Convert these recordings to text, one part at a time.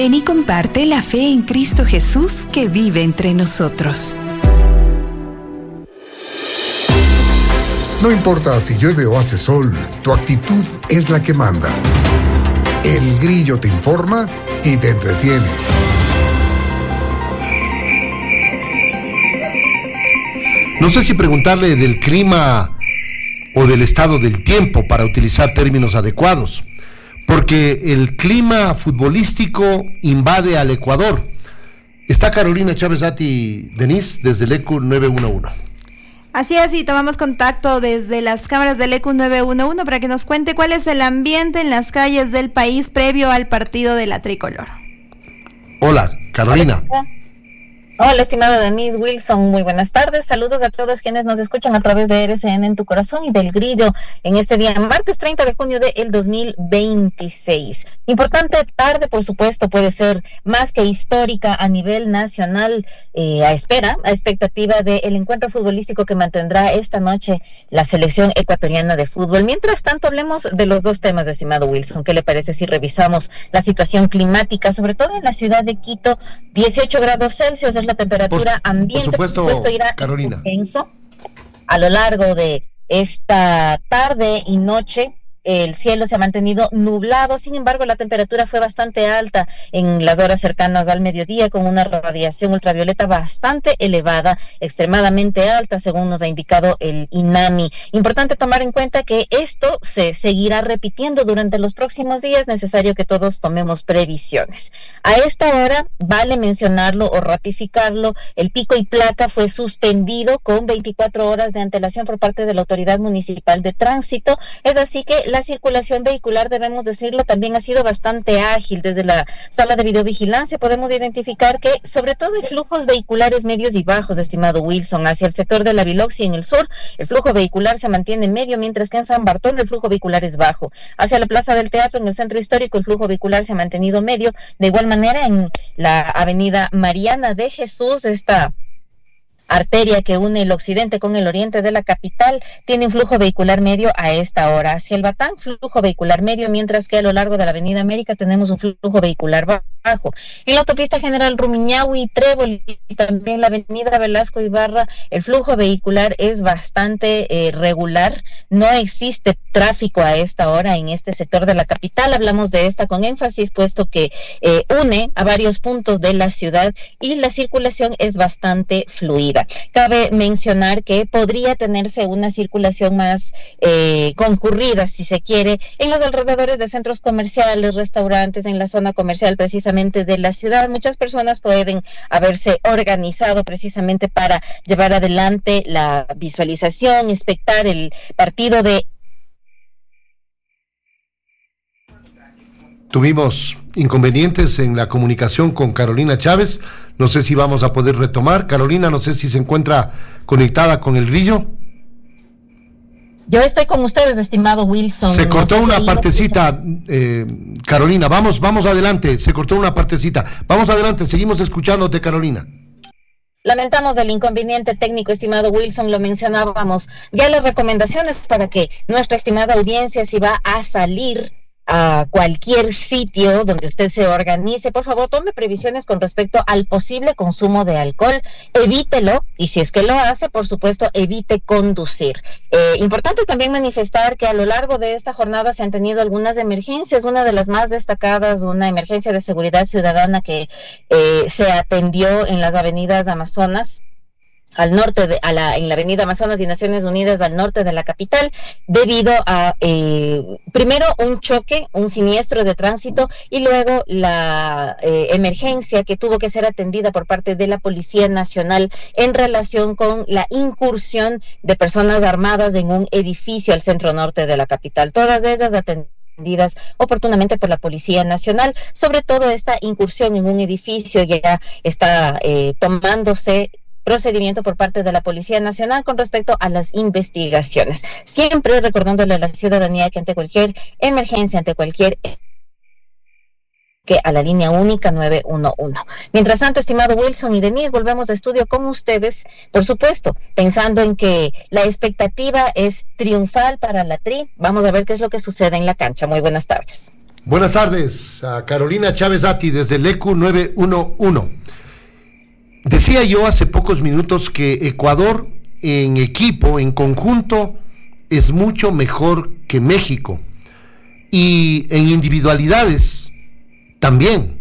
Ven y comparte la fe en Cristo Jesús que vive entre nosotros. No importa si llueve o hace sol, tu actitud es la que manda. El Grillo te informa y te entretiene. No sé si preguntarle del clima o del estado del tiempo para utilizar términos adecuados, porque el clima futbolístico invade al Ecuador. Está Carolina Chávez Ati Denise desde el ECU 911. Así es, y tomamos contacto desde las cámaras del ECU 911 para que nos cuente cuál es el ambiente en las calles del país previo al partido de la tricolor. Hola, Carolina. Hola, estimada Denise Wilson, muy buenas tardes. Saludos a todos quienes nos escuchan a través de RCN en tu corazón y del Grillo en este día, martes 30 de junio del 2026. Importante tarde, por supuesto, puede ser más que histórica a nivel nacional, a expectativa del encuentro futbolístico que mantendrá esta noche la selección ecuatoriana de fútbol. Mientras tanto, hablemos de los dos temas, estimado Wilson. ¿Qué le parece si revisamos la situación climática, sobre todo en la ciudad de Quito? 18 grados Celsius es la temperatura ambiente. Por supuesto, irá Carolina. Intenso a lo largo de esta tarde y noche. El cielo se ha mantenido nublado, sin embargo la temperatura fue bastante alta en las horas cercanas al mediodía, con una radiación ultravioleta bastante elevada, extremadamente alta, según nos ha indicado el INAMI. Importante tomar en cuenta que esto se seguirá repitiendo durante los próximos días, necesario que todos tomemos previsiones. A esta hora, vale mencionarlo o ratificarlo, el pico y placa fue suspendido con 24 horas de antelación por parte de la Autoridad Municipal de Tránsito, es así que la circulación vehicular, debemos decirlo, también ha sido bastante ágil. Desde la sala de videovigilancia podemos identificar que, sobre todo, hay flujos vehiculares medios y bajos, estimado Wilson. Hacia el sector de la Biloxi en el sur, el flujo vehicular se mantiene medio, mientras que en San Bartolo el flujo vehicular es bajo. Hacia la Plaza del Teatro, en el centro histórico, el flujo vehicular se ha mantenido medio. De igual manera, en la avenida Mariana de Jesús, esta arteria que une el occidente con el oriente de la capital, tiene un flujo vehicular medio a esta hora. Hacia el Batán, flujo vehicular medio, mientras que a lo largo de la avenida América tenemos un flujo vehicular bajo. En la autopista General Rumiñahui y Trébol y también la avenida Velasco Ibarra, el flujo vehicular es bastante regular. No existe tráfico a esta hora en este sector de la capital. Hablamos de esta con énfasis, puesto que une a varios puntos de la ciudad y la circulación es bastante fluida. Cabe mencionar que podría tenerse una circulación más concurrida, si se quiere, en los alrededores de centros comerciales, restaurantes, en la zona comercial precisamente de la ciudad. Muchas personas pueden haberse organizado precisamente para llevar adelante la visualización, expectar el partido de... Tuvimos inconvenientes en la comunicación con Carolina Chávez. No sé si vamos a poder retomar. Carolina, no sé si se encuentra conectada con el Grillo. Yo estoy con ustedes, estimado Wilson. Se cortó una partecita, Carolina. Vamos adelante. Se cortó una partecita. Vamos adelante. Seguimos escuchándote, Carolina. Lamentamos el inconveniente técnico, estimado Wilson, lo mencionábamos. Ya las recomendaciones para que nuestra estimada audiencia, si va a salir a cualquier sitio donde usted se organice, por favor tome previsiones con respecto al posible consumo de alcohol, evítelo, y si es que lo hace, por supuesto, evite conducir. Importante también manifestar que a lo largo de esta jornada se han tenido algunas emergencias. Una de las más destacadas, una emergencia de seguridad ciudadana que se atendió en las avenidas Amazonas, al norte en la avenida Amazonas y Naciones Unidas al norte de la capital, debido a primero un choque, un siniestro de tránsito, y luego la emergencia que tuvo que ser atendida por parte de la Policía Nacional en relación con la incursión de personas armadas en un edificio al centro norte de la capital. Todas ellas atendidas oportunamente por la Policía Nacional. Sobre todo esta incursión en un edificio ya está tomándose procedimiento por parte de la Policía Nacional con respecto a las investigaciones. Siempre recordándole a la ciudadanía que ante cualquier emergencia, ante cualquier que a la línea única 911. Mientras tanto, estimado Wilson y Denise, volvemos a estudio con ustedes, por supuesto, pensando en que la expectativa es triunfal para la Tri. Vamos a ver qué es lo que sucede en la cancha. Muy buenas tardes. Buenas tardes a Carolina Chávez Ati desde el ECU 911. Decía yo hace pocos minutos que Ecuador en equipo, en conjunto, es mucho mejor que México. Y en individualidades también.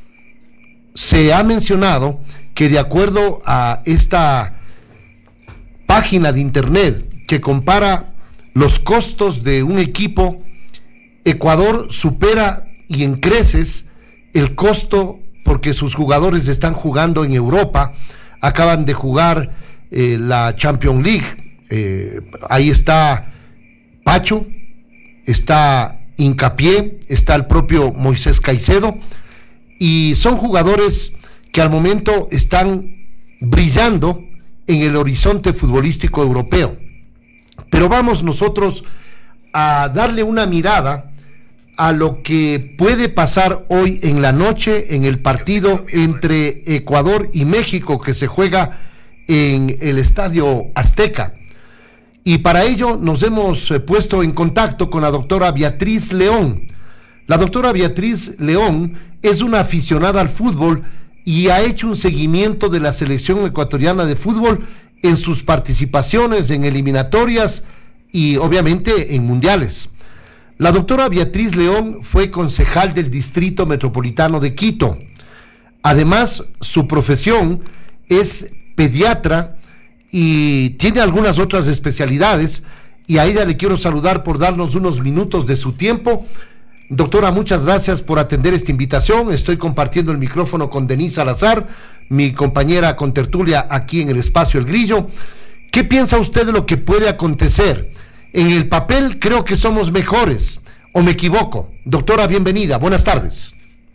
Se ha mencionado que de acuerdo a esta página de internet que compara los costos de un equipo, Ecuador supera y en creces el costo porque sus jugadores están jugando en Europa, acaban de jugar la Champions League, ahí está Pacho, está Hincapié, está el propio Moisés Caicedo, y son jugadores que al momento están brillando en el horizonte futbolístico europeo. Pero vamos nosotros a darle una mirada a lo que puede pasar hoy en la noche en el partido entre Ecuador y México que se juega en el Estadio Azteca. Y para ello nos hemos puesto en contacto con la doctora Beatriz León. La doctora Beatriz León es una aficionada al fútbol y ha hecho un seguimiento de la selección ecuatoriana de fútbol en sus participaciones en eliminatorias y obviamente en mundiales. La doctora Beatriz León fue concejal del Distrito Metropolitano de Quito. Además, su profesión es pediatra y tiene algunas otras especialidades, y a ella le quiero saludar por darnos unos minutos de su tiempo. Doctora, muchas gracias por atender esta invitación. Estoy compartiendo el micrófono con Denise Salazar, mi compañera contertulia aquí en el espacio El Grillo. ¿Qué piensa usted de lo que puede acontecer? En el papel creo que somos mejores, ¿o me equivoco? Doctora, bienvenida, buenas tardes.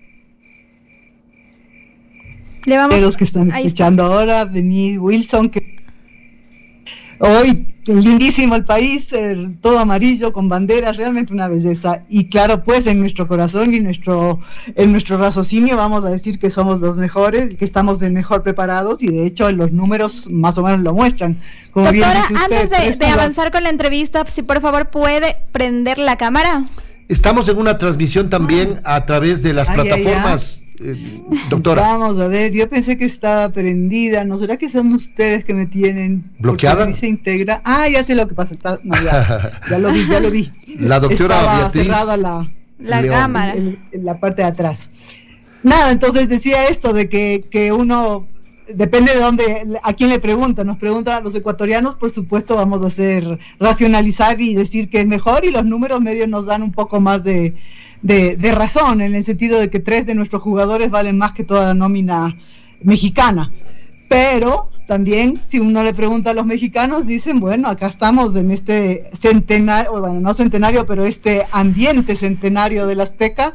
Le vamos a los que están escuchando ahora, Denise, Wilson, que hoy lindísimo el país, todo amarillo con banderas, realmente una belleza. Y claro, pues en nuestro corazón y en nuestro raciocinio vamos a decir que somos los mejores, que estamos de mejor preparados, y de hecho los números más o menos lo muestran. Como doctora, bien dice usted, antes de avanzar con la entrevista, si por favor puede prender la cámara. Estamos en una transmisión también a través de las plataformas. Doctora. Vamos a ver, yo pensé que estaba prendida, ¿no será que son ustedes que me tienen bloqueada? Porque se integra. Ya sé lo que pasa. Ya lo vi. La doctora estaba Beatriz cerrada la cámara en la parte de atrás. Nada, entonces decía esto de que uno depende de dónde, a quién le pregunta. Nos preguntan a los ecuatorianos, por supuesto vamos a hacer racionalizar y decir que es mejor, y los números medios nos dan un poco más de razón, en el sentido de que 3 de nuestros jugadores valen más que toda la nómina mexicana. Pero también, si uno le pregunta a los mexicanos, dicen, bueno, acá estamos en este centenario, bueno, no centenario, pero este ambiente centenario del Azteca,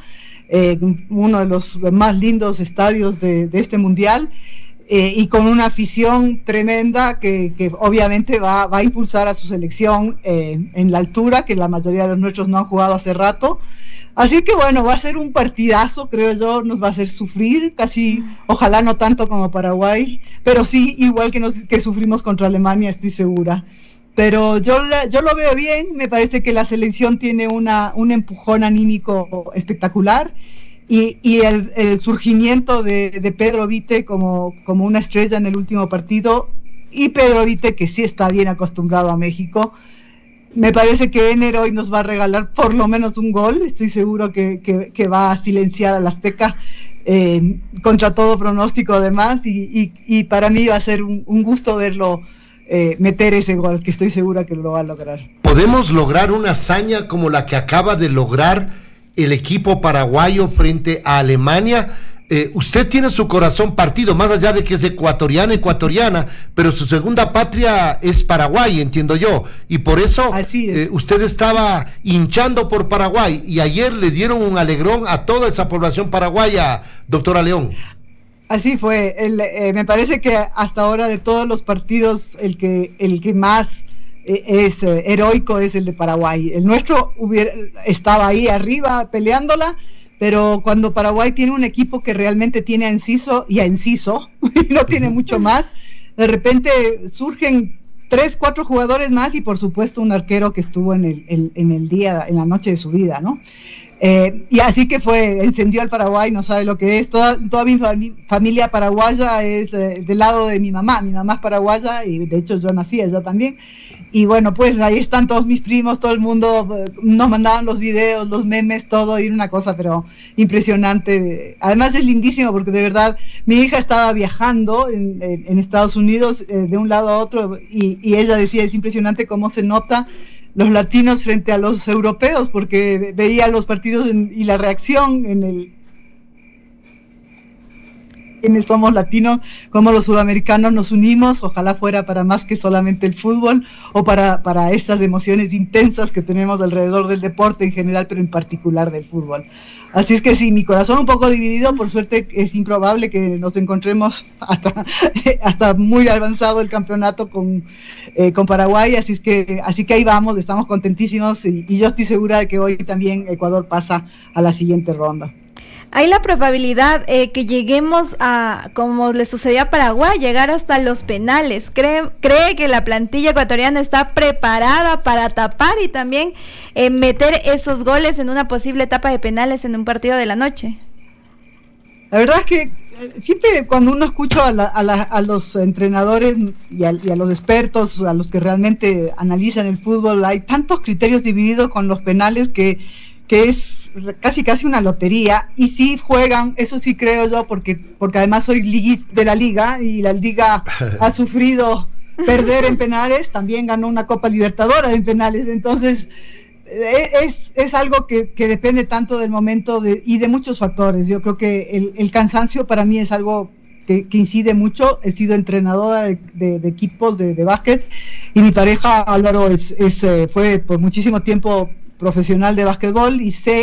uno de los más lindos estadios de este mundial, y con una afición tremenda que obviamente va a impulsar a su selección en la altura, que la mayoría de los nuestros no han jugado hace rato. Así que bueno, va a ser un partidazo, creo yo, nos va a hacer sufrir, casi, ojalá no tanto como Paraguay, pero sí igual que sufrimos contra Alemania, estoy segura. Pero yo lo veo bien, me parece que la selección tiene un empujón anímico espectacular, y el surgimiento de Pedro Vite como una estrella en el último partido, y Pedro Vite que sí está bien acostumbrado a México. Me parece que Ener hoy nos va a regalar por lo menos un gol. Estoy seguro que va a silenciar al Azteca contra todo pronóstico además, y para mí va a ser un gusto verlo meter ese gol, que estoy segura que lo va a lograr. ¿Podemos lograr una hazaña como la que acaba de lograr el equipo paraguayo frente a Alemania? Usted tiene su corazón partido, más allá de que es ecuatoriana, pero su segunda patria es Paraguay, entiendo yo, y por eso usted estaba hinchando por Paraguay, y ayer le dieron un alegrón a toda esa población paraguaya, doctora León. Así fue, me parece que hasta ahora de todos los partidos el que más es heroico es el de Paraguay. El nuestro estaba ahí arriba peleándola, pero cuando Paraguay tiene un equipo que realmente tiene a Enciso, y no tiene mucho más, de repente surgen 3-4 jugadores más, y por supuesto un arquero que estuvo en la noche de su vida, ¿no? Y así que encendió al Paraguay, no sabe lo que es. Toda mi familia paraguaya es del lado de mi mamá es paraguaya y de hecho yo nací allá también. Y bueno, pues ahí están todos mis primos, todo el mundo, nos mandaban los videos, los memes, todo, y una cosa pero impresionante. Además es lindísimo porque de verdad mi hija estaba viajando en Estados Unidos de un lado a otro y ella decía, es impresionante cómo se nota los latinos frente a los europeos, porque veía los partidos y la reacción en somos latinos, como los sudamericanos nos unimos, ojalá fuera para más que solamente el fútbol, o para estas emociones intensas que tenemos alrededor del deporte en general, pero en particular del fútbol. Así es que sí, mi corazón un poco dividido, por suerte es improbable que nos encontremos hasta muy avanzado el campeonato con Paraguay, así que ahí vamos, estamos contentísimos y yo estoy segura de que hoy también Ecuador pasa a la siguiente ronda. Hay la probabilidad que lleguemos a, como le sucedió a Paraguay, llegar hasta los penales. ¿Cree que la plantilla ecuatoriana está preparada para tapar y también meter esos goles en una posible etapa de penales en un partido de la noche? La verdad es que siempre cuando uno escucha a los entrenadores y a los expertos, a los que realmente analizan el fútbol, hay tantos criterios divididos con los penales que es casi una lotería, y sí juegan, eso sí creo yo, porque además soy liguista de la liga, y la liga ha sufrido perder en penales, también ganó una Copa Libertadores en penales, entonces es algo que depende tanto del momento y de muchos factores. Yo creo que el cansancio para mí es algo que incide mucho. He sido entrenadora de equipos de básquet, y mi pareja Álvaro fue por muchísimo tiempo profesional de básquetbol,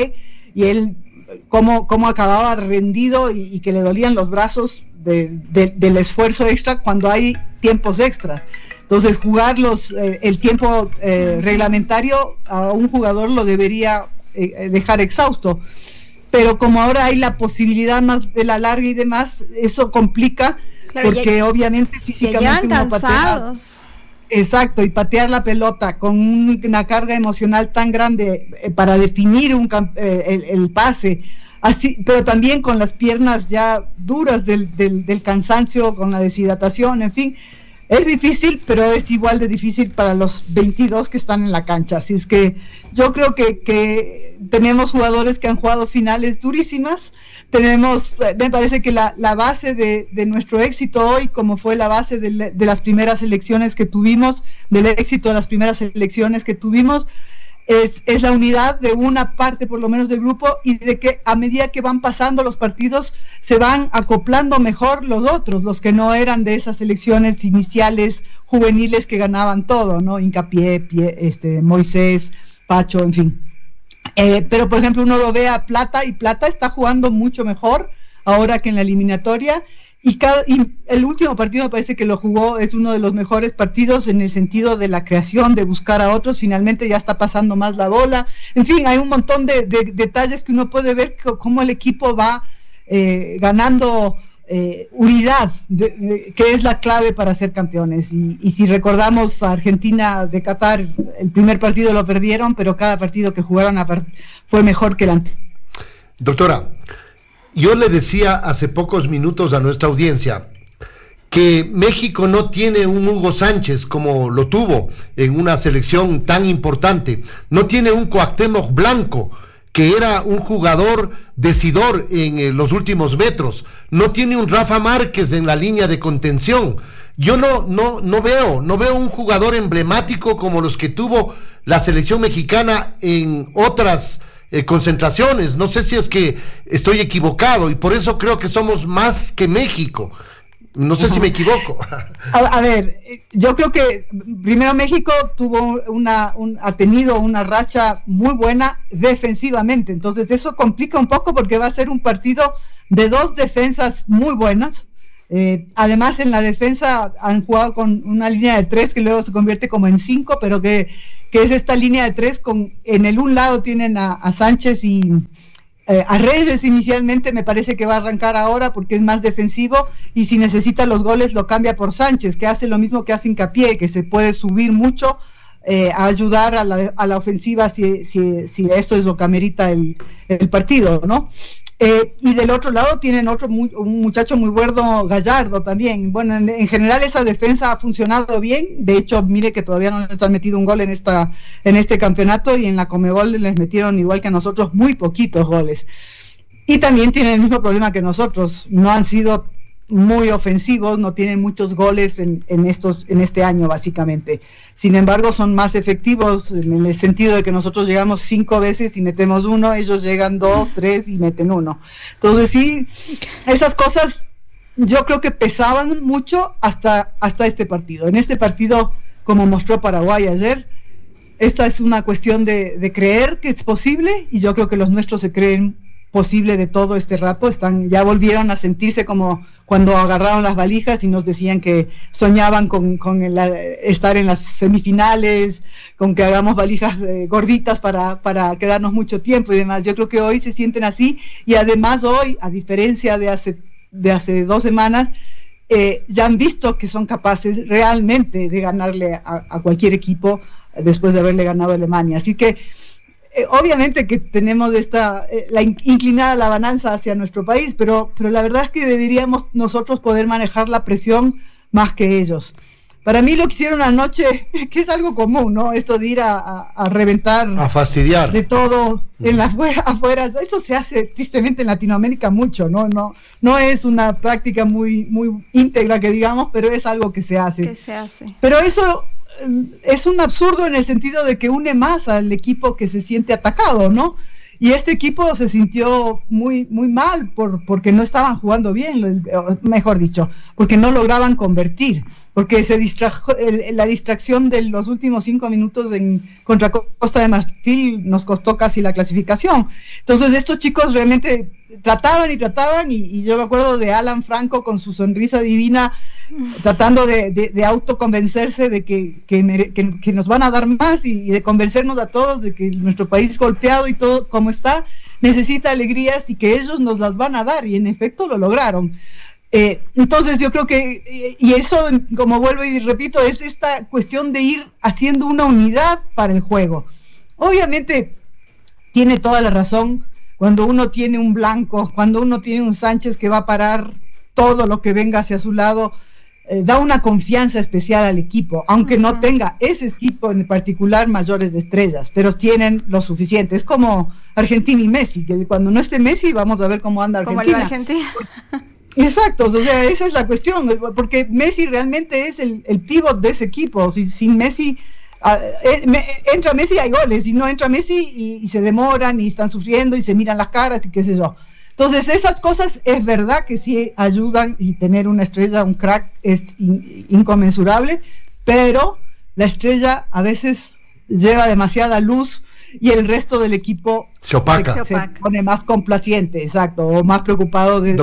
y él cómo acababa rendido y que le dolían los brazos del esfuerzo extra cuando hay tiempos extra. Entonces jugar el tiempo reglamentario a un jugador lo debería dejar exhausto, pero como ahora hay la posibilidad más de la larga y demás, eso complica, claro, porque obviamente físicamente uno cansados. Exacto, y patear la pelota con una carga emocional tan grande para definir el pase, así, pero también con las piernas ya duras del cansancio, con la deshidratación, en fin, es difícil, pero es igual de difícil para los 22 que están en la cancha. Así es que yo creo que tenemos jugadores que han jugado finales durísimas. Me parece que la base de nuestro éxito hoy, como fue la base de las primeras elecciones que tuvimos, del éxito de las primeras elecciones que tuvimos, es la unidad de una parte por lo menos del grupo, y de que a medida que van pasando los partidos se van acoplando mejor los otros, los que no eran de esas elecciones iniciales juveniles que ganaban todo, ¿no? Hincapié, Moisés, Pacho, en fin. Pero por ejemplo uno lo ve a Plata, y Plata está jugando mucho mejor ahora que en la eliminatoria, y el último partido me parece que lo jugó, es uno de los mejores partidos en el sentido de la creación, de buscar a otros, finalmente ya está pasando más la bola, en fin, hay un montón de detalles que uno puede ver cómo el equipo va ganando unidad, que es la clave para ser campeones. Y si recordamos a Argentina de Qatar, el primer partido lo perdieron, pero cada partido que jugaron fue mejor que el anterior. Doctora, yo le decía hace pocos minutos a nuestra audiencia que México no tiene un Hugo Sánchez como lo tuvo en una selección tan importante, no tiene un Cuauhtémoc Blanco, que era un jugador decidor en los últimos metros, no tiene un Rafa Márquez en la línea de contención. Yo no veo un jugador emblemático como los que tuvo la selección mexicana en otras concentraciones. No sé si es que estoy equivocado, y por eso creo que somos más que México. No sé si me equivoco. A ver, yo creo que primero México ha tenido una racha muy buena defensivamente, entonces eso complica un poco porque va a ser un partido de dos defensas muy buenas. Además en la defensa han jugado con una línea de 3 que luego se convierte como en 5, pero que es esta línea de 3 en el un lado tienen a Sánchez y a Reyes. Inicialmente me parece que va a arrancar ahora porque es más defensivo, y si necesita los goles lo cambia por Sánchez, que hace lo mismo que hace Hincapié, que se puede subir mucho a ayudar a la ofensiva si esto es lo que amerita el partido, ¿no? Y del otro lado tienen un muchacho muy bueno, Gallardo también. Bueno, en general esa defensa ha funcionado bien. De hecho, mire que todavía no les han metido un gol en este campeonato, y en la Conmebol les metieron, igual que a nosotros, muy poquitos goles. Y también tienen el mismo problema que nosotros. No han sido muy ofensivos, no tienen muchos goles en este año, básicamente. Sin embargo, son más efectivos en el sentido de que nosotros llegamos 5 veces y metemos 1, ellos llegan 2, 3 y meten 1. Entonces sí, esas cosas yo creo que pesaban mucho hasta este partido. En este partido, como mostró Paraguay ayer, esta es una cuestión de creer que es posible, y yo creo que los nuestros se creen posible de todo este rato. Ya volvieron a sentirse como cuando agarraron las valijas y nos decían que soñaban con estar en las semifinales, con que hagamos valijas gorditas para quedarnos mucho tiempo y demás. Yo creo que hoy se sienten así, y además hoy, a diferencia de hace 2 semanas, ya han visto que son capaces realmente de ganarle a cualquier equipo después de haberle ganado a Alemania. Así que obviamente que tenemos inclinada la balanza hacia nuestro país, pero la verdad es que deberíamos nosotros poder manejar la presión más que ellos. Para mí lo que hicieron anoche, que es algo común, ¿no? Esto de ir a reventar, a fastidiar de todo en afuera, eso se hace tristemente en Latinoamérica mucho, ¿no? No es una práctica muy, muy íntegra, que digamos, pero es algo que se hace. Pero eso es un absurdo en el sentido de que une más al equipo que se siente atacado, ¿no? Y este equipo se sintió muy, muy mal porque no estaban jugando bien, mejor dicho, porque no lograban convertir, porque la distracción de los últimos 5 minutos contra Costa de Marfil nos costó casi la clasificación. Entonces estos chicos realmente trataban, y yo me acuerdo de Alan Franco con su sonrisa divina, tratando de autoconvencerse de que nos van a dar más, y de convencernos a todos de que nuestro país golpeado y todo como está necesita alegrías y que ellos nos las van a dar, y en efecto lo lograron. Entonces yo creo que, y eso, como vuelvo y repito, es esta cuestión de ir haciendo una unidad para el juego. Obviamente tiene toda la razón cuando uno tiene un Blanco, cuando uno tiene un Sánchez que va a parar todo lo que venga hacia su lado, da una confianza especial al equipo, aunque no tenga ese equipo en particular mayores de estrellas, pero tienen lo suficiente. Es como Argentina y Messi, que cuando no esté Messi vamos a ver cómo anda Argentina. Como la Argentina. Exacto, o sea, esa es la cuestión, porque Messi realmente es el pivot de ese equipo. Sin Messi, entra Messi, hay goles, y no entra Messi y se demoran y están sufriendo y se miran las caras y qué sé yo. Entonces esas cosas es verdad que sí ayudan, y tener una estrella, un crack, es inconmensurable, pero la estrella a veces lleva demasiada luz y el resto del equipo se opaca. Se pone más complaciente, exacto, o más preocupado de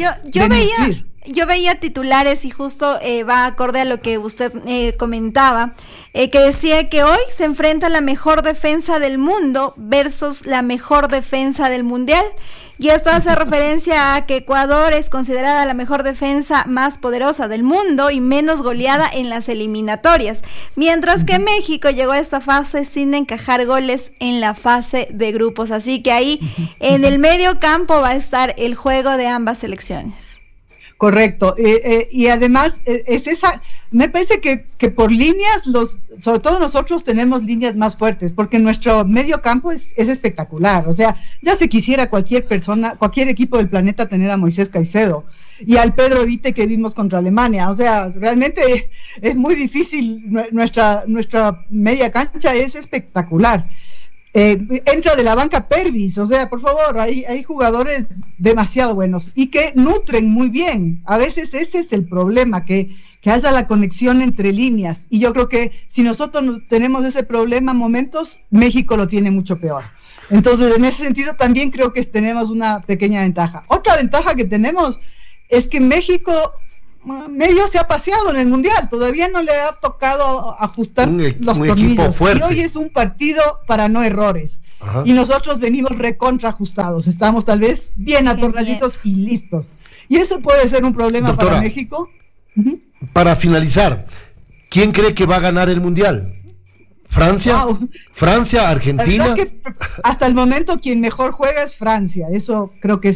Yo veía titulares, y justo va acorde a lo que usted comentaba, que decía que hoy se enfrenta la mejor defensa del mundo versus la mejor defensa del mundial, y esto hace referencia a que Ecuador es considerada la mejor defensa más poderosa del mundo y menos goleada en las eliminatorias, mientras que México llegó a esta fase sin encajar goles en la fase de grupos, así que ahí en el medio campo va a estar el juego de ambas selecciones. Correcto, y además es esa, me parece que por líneas, sobre todo nosotros tenemos líneas más fuertes, porque nuestro medio campo es espectacular. O sea, ya se quisiera cualquier equipo del planeta tener a Moisés Caicedo y al Pedro Vite que vimos contra Alemania. O sea, realmente es muy difícil, nuestra media cancha es espectacular. Entra de la banca Pervis, o sea, por favor, hay jugadores demasiado buenos y que nutren muy bien. A veces ese es el problema, que haya la conexión entre líneas, y yo creo que si nosotros no tenemos ese problema en momentos, México lo tiene mucho peor. Entonces, en ese sentido también creo que tenemos una pequeña ventaja. Otra ventaja que tenemos es que México medio se ha paseado en el mundial, todavía no le ha tocado ajustar los tornillos, y hoy es un partido para no errores. Ajá. Y nosotros venimos recontra ajustados, estamos tal vez bien atornillitos y listos, y eso puede ser un problema, doctora, para México. Para finalizar, ¿quién cree que va a ganar el mundial? Francia, Wow. Francia, Argentina. La verdad que hasta el momento quien mejor juega es Francia, eso creo que